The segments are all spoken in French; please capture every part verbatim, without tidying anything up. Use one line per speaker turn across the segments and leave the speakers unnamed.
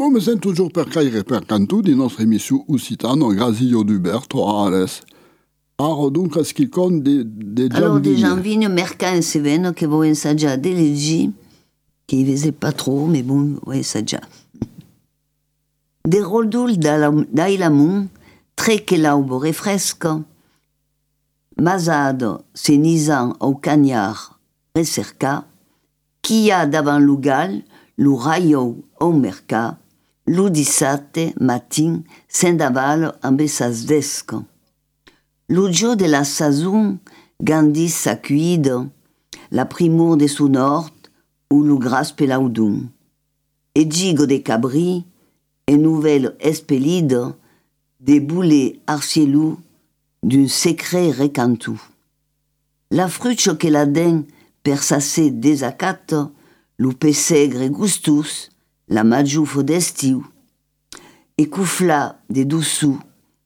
Come sempre toujours per caire per cantù di nostra emissione Occitano, Grasillo d'Uberto, Ales. Aro dunque schicon de, de
Alors des
Gianvigna.
Gianvignes, Merca et Cévennes, che voi assaggiare delle G, che vese pas trop, mais bon, voi assaggiare. De roldul d'Ailamun, tre che l'aubo refresco, masado, senizan au cagnard, recerca, qui a davant l'ugal, lu raio au merca, lu dissate, matin, sendaval ambessasdesco. L'ugio de la saison, gandis sacuido, la primor de su nord, ou lu gras pelaudum. E gigo de cabri, e nouvelle espelido, des boulets arcielou, d'un secret recantou. La fruccio che la den per sasse desacato, lu pesegre gustus, la maggiufo d'estiu, e cufla de dussù,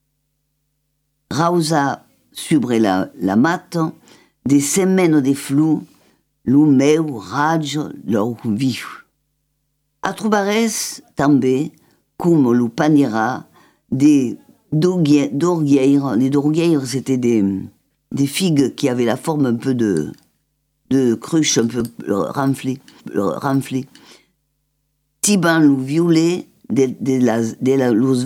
rausa sobre la, la mato, de semeno de flu, lu meu raggio lor viu. A trobares també, cum lu panira, des d'orgueilles. Les d'orgueilles, c'était des, des figues qui avaient la forme un peu de, de cruche, un peu renflée. renflée. Tiban lu violet de, de, la, de la, los